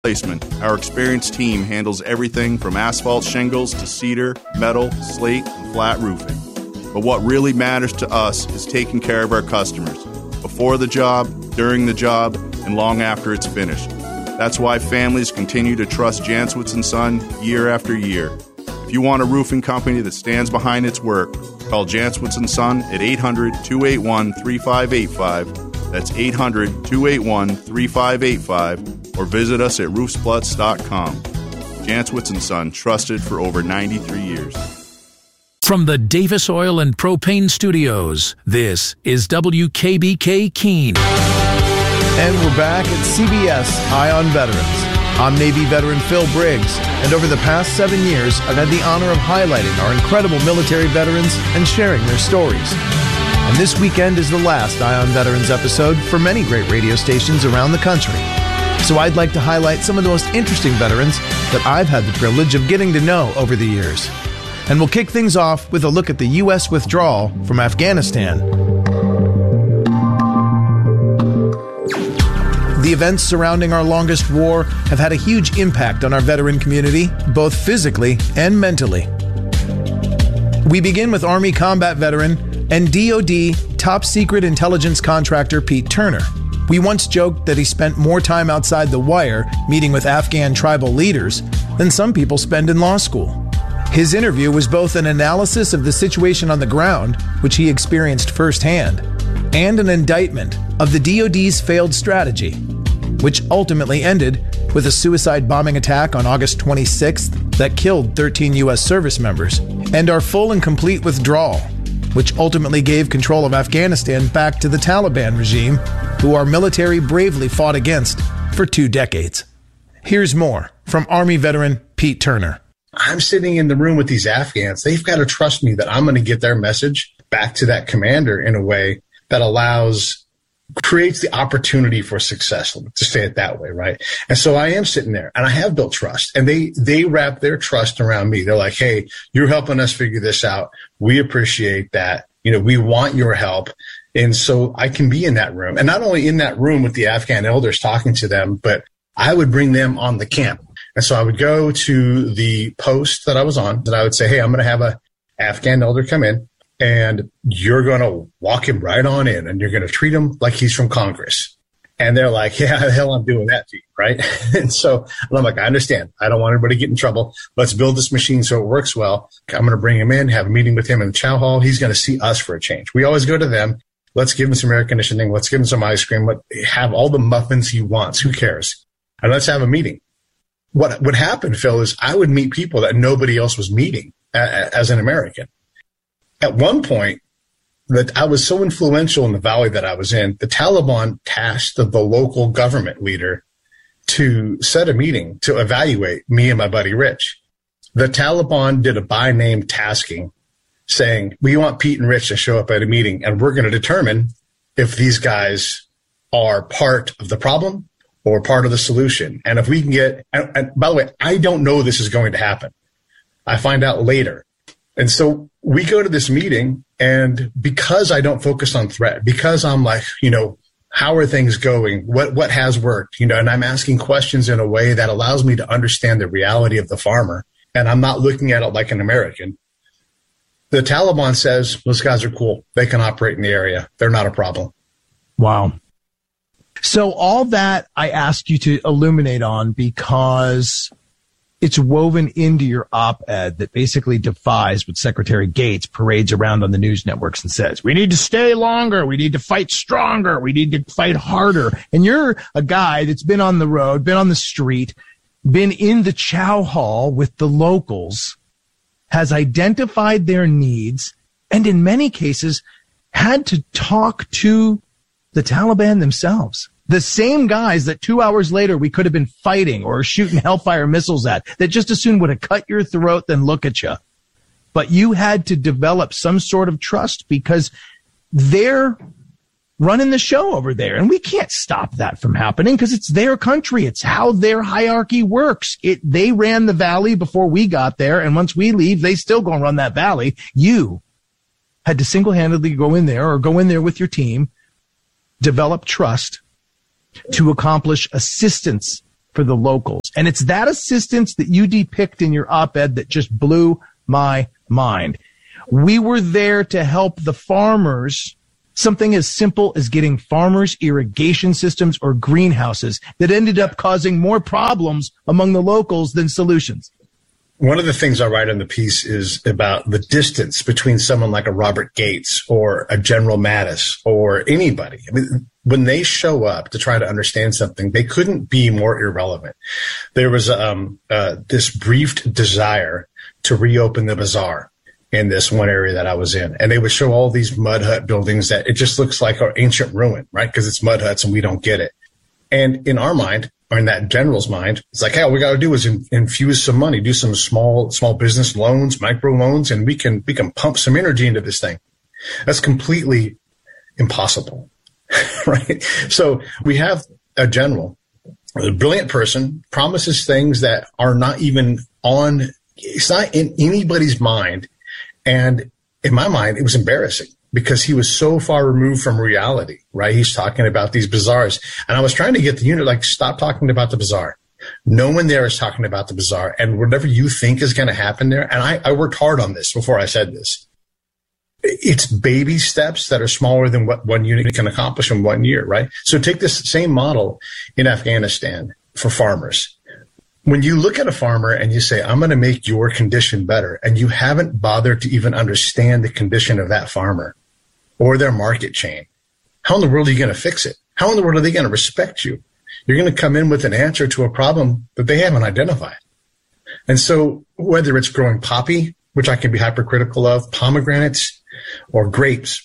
Placement. Our experienced team handles everything from asphalt shingles to cedar, metal, slate, and flat roofing. But what really matters to us is taking care of our customers before the job, during the job, and long after it's finished. That's why families continue to trust Janswitz & Son year after year. If you want a roofing company that stands behind its work, call Janswitz & Son at 800-281-3585. That's 800-281-3585. Or visit us at roofsplutz.com. Janswitz & Son, trusted for over 93 years. From the Davis Oil and Propane Studios, this is WKBK Keene. And we're back at CBS Eye on Veterans. I'm Navy veteran Phil Briggs, and over the past 7 years, I've had the honor of highlighting our incredible military veterans and sharing their stories. And this weekend is the last Eye on Veterans episode for many great radio stations around the country. So I'd like to highlight some of the most interesting veterans that I've had the privilege of getting to know over the years. And we'll kick things off with a look at the U.S. withdrawal from Afghanistan. The events surrounding our longest war have had a huge impact on our veteran community, both physically and mentally. We begin with Army combat veteran and DoD top secret intelligence contractor Pete Turner. We once joked that he spent more time outside the wire meeting with Afghan tribal leaders than some people spend in law school. His interview was both an analysis of the situation on the ground, which he experienced firsthand, and an indictment of the DoD's failed strategy, which ultimately ended with a suicide bombing attack on August 26th that killed 13 U.S. service members, and our full and complete withdrawal, which ultimately gave control of Afghanistan back to the Taliban regime, who our military bravely fought against for 2 decades. Here's more from Army veteran Pete Turner. I'm sitting in the room with these Afghans. They've got to trust me that I'm going to get their message back to that commander in a way that creates the opportunity for success, to say it that way, right? And so I am sitting there, and I have built trust, and they wrap their trust around me. They're like, hey, you're helping us figure this out. We appreciate that. We want your help. And so I can be in that room, and not only in that room with the Afghan elders talking to them, but I would bring them on the camp. And so I would go to the post that I was on, and I would say, hey, I'm going to have an Afghan elder come in, and you're going to walk him right on in, and you're going to treat him like he's from Congress. And they're like, yeah, how the hell I'm doing that to you, right? And I'm like, I understand. I don't want everybody to get in trouble. Let's build this machine so it works well. I'm going to bring him in, have a meeting with him in the chow hall. He's going to see us for a change. We always go to them. Let's give him some air conditioning. Let's give him some ice cream. Have all the muffins he wants. Who cares? And let's have a meeting. What would happen, Phil, is I would meet people that nobody else was meeting as an American. At one point, that I was so influential in the valley that I was in, the Taliban tasked the local government leader to set a meeting to evaluate me and my buddy Rich. The Taliban did a by name tasking saying, we want Pete and Rich to show up at a meeting, and we're going to determine if these guys are part of the problem or part of the solution. And if we can get, and by the way, I don't know this is going to happen. I find out later. And so we go to this meeting, and because I don't focus on threat, because I'm like, how are things going? What has worked? And I'm asking questions in a way that allows me to understand the reality of the farmer. And I'm not looking at it like an American. The Taliban says, those guys are cool. They can operate in the area. They're not a problem. Wow. So all that I asked you to illuminate on because it's woven into your op-ed that basically defies what Secretary Gates parades around on the news networks and says, we need to stay longer. We need to fight stronger. We need to fight harder. And you're a guy that's been on the road, been on the street, been in the chow hall with the locals, has identified their needs, and in many cases had to talk to the Taliban themselves. The same guys that 2 hours later we could have been fighting or shooting Hellfire missiles at, that just as soon would have cut your throat than look at you. But you had to develop some sort of trust because they're running the show over there. And we can't stop that from happening because it's their country. It's how their hierarchy works. They ran the valley before we got there. And once we leave, they still go and run that valley. You had to single-handedly go in there or go in there with your team, develop trust to accomplish assistance for the locals. And it's that assistance that you depict in your op-ed that just blew my mind. We were there to help the farmers, something as simple as getting farmers irrigation systems or greenhouses that ended up causing more problems among the locals than solutions. One of the things I write in the piece is about the distance between someone like a Robert Gates or a General Mattis or anybody. I mean, when they show up to try to understand something, they couldn't be more irrelevant. There was this brief desire to reopen the bazaar in this one area that I was in. And they would show all these mud hut buildings that it just looks like an ancient ruin, right? Because it's mud huts and we don't get it. And in our mind, or in that general's mind, it's like, hey, all we got to do is infuse some money, do some small business loans, micro loans, and we can pump some energy into this thing. That's completely impossible, right? So we have a general, a brilliant person, promises things that are not even on, it's not in anybody's mind. And in my mind, it was embarrassing because he was so far removed from reality, right? He's talking about these bazaars. And I was trying to get the unit, like, stop talking about the bazaar. No one there is talking about the bazaar. And whatever you think is going to happen there, and I worked hard on this before I said this. It's baby steps that are smaller than what one unit can accomplish in 1 year, right? So take this same model in Afghanistan for farmers. When you look at a farmer and you say, I'm going to make your condition better, and you haven't bothered to even understand the condition of that farmer or their market chain, how in the world are you going to fix it? How in the world are they going to respect you? You're going to come in with an answer to a problem that they haven't identified. And so whether it's growing poppy, which I can be hypercritical of, pomegranates, or grapes,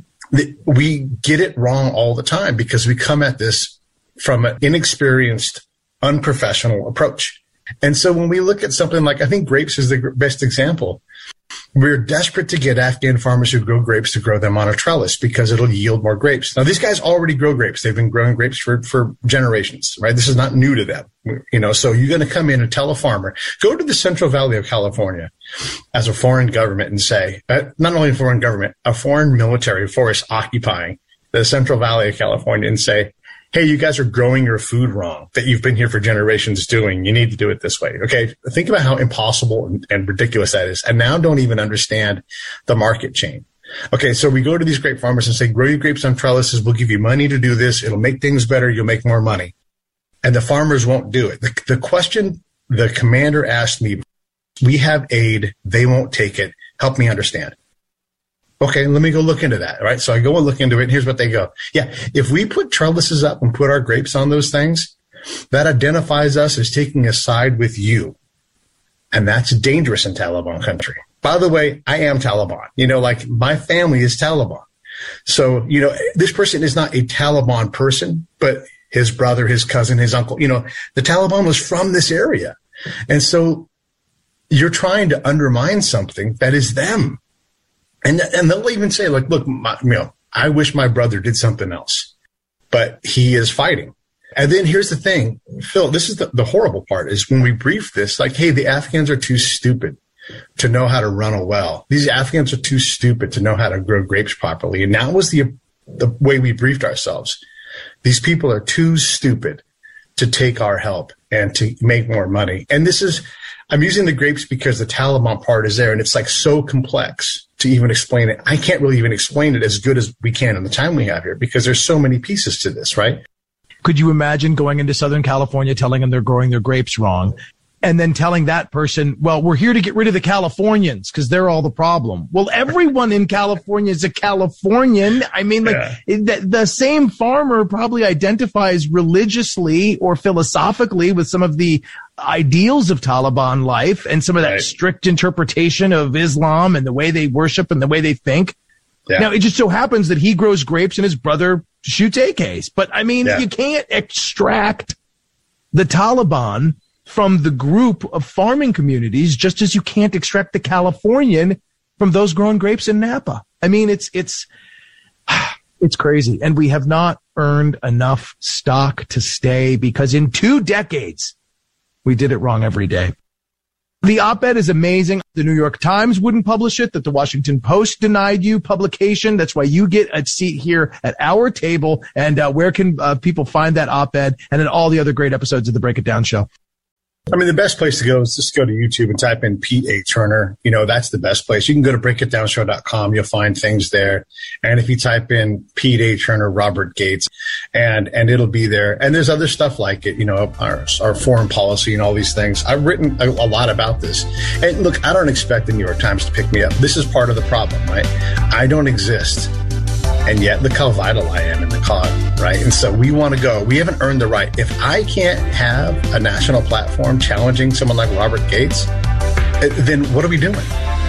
we get it wrong all the time because we come at this from an inexperienced, unprofessional approach. And so when we look at something like, I think grapes is the best example. We're desperate to get Afghan farmers who grow grapes to grow them on a trellis because it'll yield more grapes. Now, these guys already grow grapes. They've been growing grapes for generations, right? This is not new to them. So you're going to come in and tell a farmer, go to the Central Valley of California as a foreign government and say, not only a foreign government, a foreign military force occupying the Central Valley of California and say, hey, you guys are growing your food wrong that you've been here for generations doing. You need to do it this way. Okay. Think about how impossible and ridiculous that is. And now don't even understand the market chain. Okay. So we go to these grape farmers and say, grow your grapes on trellises. We'll give you money to do this. It'll make things better. You'll make more money. And the farmers won't do it. The question the commander asked me, we have aid. They won't take it. Help me understand. Okay, let me go look into that, right? So I go and look into it, and here's what they go. Yeah, if we put trellises up and put our grapes on those things, that identifies us as taking a side with you. And that's dangerous in Taliban country. By the way, I am Taliban. Like my family is Taliban. So, this person is not a Taliban person, but his brother, his cousin, his uncle, the Taliban was from this area. And so you're trying to undermine something that is them. And they'll even say, like, look, I wish my brother did something else, but he is fighting. And then here's the thing, Phil, this is the horrible part is when we brief this, like, hey, the Afghans are too stupid to know how to run a well. These Afghans are too stupid to know how to grow grapes properly. And that was the way we briefed ourselves. These people are too stupid to take our help and to make more money. And I'm using the grapes because the Taliban part is there, and it's like so complex to even explain it. I can't really even explain it as good as we can in the time we have here because there's so many pieces to this, right? Could you imagine going into Southern California, telling them they're growing their grapes wrong, and then telling that person, well, we're here to get rid of the Californians because they're all the problem. Well, everyone in California is a Californian. I mean, the same farmer probably identifies religiously or philosophically with some of the ideals of Taliban life and some of that strict interpretation of Islam and the way they worship and the way they think. Yeah. Now, it just so happens that he grows grapes and his brother shoots AKs. But, I mean, you can't extract the Taliban from the group of farming communities, just as you can't extract the Californian from those growing grapes in Napa. I mean, it's crazy. And we have not earned enough stock to stay because in 2 decades, we did it wrong every day. The op-ed is amazing. The New York Times wouldn't publish it, that the Washington Post denied you publication. That's why you get a seat here at our table. And where can people find that op-ed and then all the other great episodes of the Break It Down show? I mean, the best place to go is just go to YouTube and type in Pete A. Turner. That's the best place. You can go to breakitdownshow.com. You'll find things there. And if you type in Pete A. Turner, Robert Gates, and it'll be there. And there's other stuff like it, our foreign policy and all these things. I've written a lot about this. And look, I don't expect the New York Times to pick me up. This is part of the problem, right? I don't exist. And yet, look how vital I am in the cause, right? And so we want to go. We haven't earned the right. If I can't have a national platform challenging someone like Robert Gates, then what are we doing?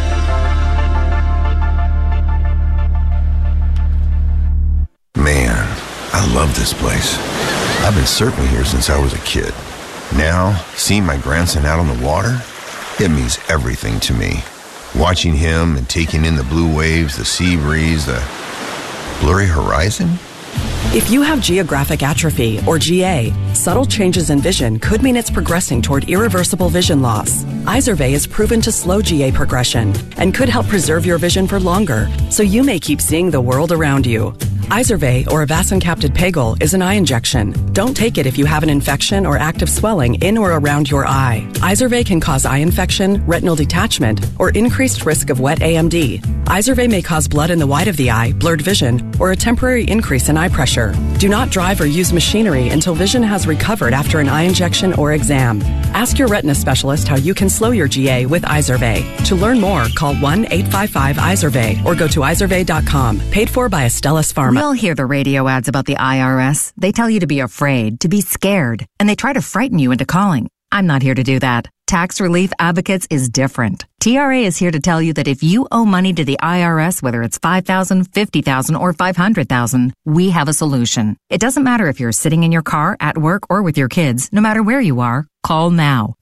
Man, I love this place. I've been surfing here since I was a kid. Now, seeing my grandson out on the water, it means everything to me. Watching him and taking in the blue waves, the sea breeze, the blurry horizon? If you have geographic atrophy, or GA, subtle changes in vision could mean it's progressing toward irreversible vision loss. Izervay is proven to slow GA progression and could help preserve your vision for longer, so you may keep seeing the world around you. Izervay, or avacincaptad pegol, is an eye injection. Don't take it if you have an infection or active swelling in or around your eye. Izervay can cause eye infection, retinal detachment, or increased risk of wet AMD. Izervay may cause blood in the white of the eye, blurred vision, or a temporary increase in eye pressure. Do not drive or use machinery until vision has recovered after an eye injection or exam. Ask your retina specialist how you can slow your GA with Izervay. To learn more, call 1-855-IZERVAY or go to izervay.com. Paid for by Astellas Pharma. We all hear the radio ads about the IRS. They tell you to be afraid, to be scared, and they try to frighten you into calling. I'm not here to do that. Tax Relief Advocates is different. TRA is here to tell you that if you owe money to the IRS, whether it's $5,000, $50,000, or $500,000, we have a solution. It doesn't matter if you're sitting in your car, at work, or with your kids. No matter where you are, call now.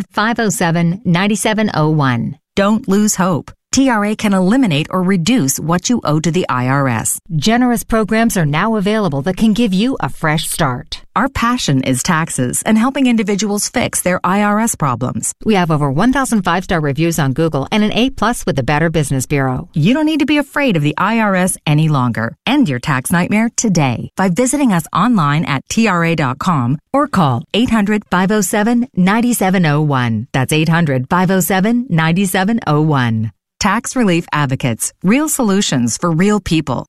800-507-9701. Don't lose hope. TRA can eliminate or reduce what you owe to the IRS. Generous programs are now available that can give you a fresh start. Our passion is taxes and helping individuals fix their IRS problems. We have over 1,000 5-star reviews on Google and an A+ with the Better Business Bureau. You don't need to be afraid of the IRS any longer. End your tax nightmare today by visiting us online at TRA.com or call 800-507-9701. That's 800-507-9701. Tax Relief Advocates. Real solutions for real people.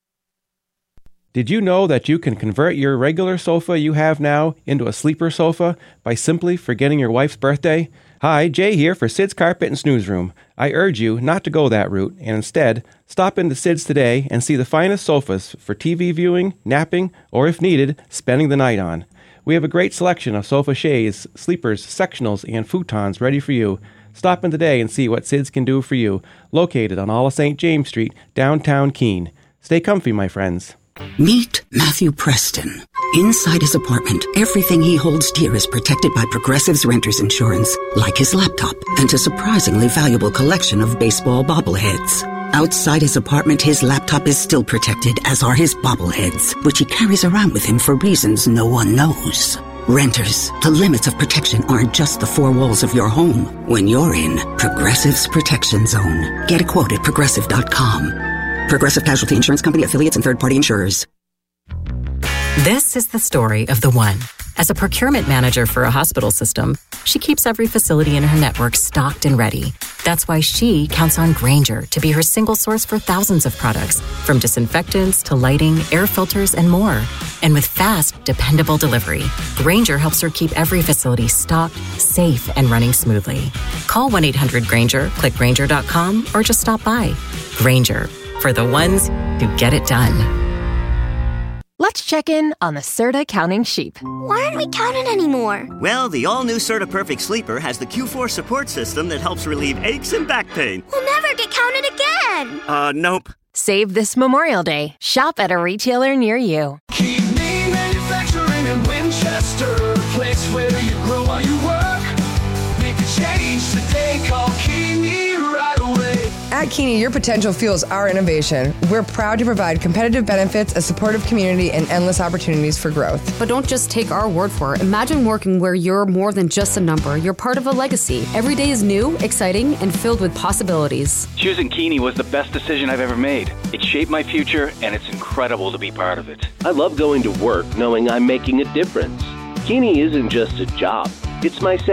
Did you know that you can convert your regular sofa you have now into a sleeper sofa by simply forgetting your wife's birthday? Hi, Jay here for Sid's Carpet and Snooze Room. I urge you not to go that route and instead stop into Sid's today and see the finest sofas for TV viewing, napping, or if needed, spending the night on. We have a great selection of sofa chaise, sleepers, sectionals, and futons ready for you. Stop in today and see what Sid's can do for you, located on all of St. James Street, downtown Keene. Stay comfy, my friends. Meet Matthew Preston. Inside his apartment, everything he holds dear is protected by Progressive's Renter's Insurance, like his laptop and a surprisingly valuable collection of baseball bobbleheads. Outside his apartment, his laptop is still protected, as are his bobbleheads, which he carries around with him for reasons no one knows. Renters, the limits of protection aren't just the four walls of your home. When you're in Progressive's Protection Zone, get a quote at Progressive.com. Progressive Casualty Insurance Company, affiliates, and third-party insurers. This is the story of the one. As a procurement manager for a hospital system, she keeps every facility in her network stocked and ready. That's why she counts on Grainger to be her single source for thousands of products, from disinfectants to lighting, air filters, and more. And with fast, dependable delivery, Grainger helps her keep every facility stocked, safe, and running smoothly. Call 1-800-GRAINGER, click Grainger.com, or just stop by. Grainger, for the ones who get it done. Let's check in on the Serta counting sheep. Why aren't we counting anymore? Well, the all-new Serta Perfect Sleeper has the Q4 support system that helps relieve aches and back pain. We'll never get counted again. Nope. Save this Memorial Day. Shop at a retailer near you. Keep me manufacturing in Winchester, place where you grow while you work. Make a change today, call Keene right away. At Keeney, your potential fuels our innovation. We're proud to provide competitive benefits, a supportive community, and endless opportunities for growth. But don't just take our word for it. Imagine working where you're more than just a number. You're part of a legacy. Every day is new, exciting, and filled with possibilities. Choosing Keeney was the best decision I've ever made. It shaped my future, and it's incredible to be part of it. I love going to work knowing I'm making a difference. Keeney isn't just a job. It's my